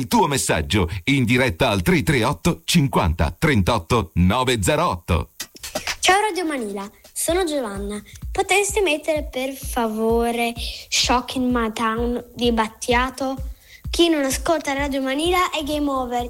il tuo messaggio in diretta al 338 50 38 908. Ciao Radio Manila, sono Giovanna. Potresti mettere per favore Shock in My Town di Battiato? Chi non ascolta Radio Manila è game over.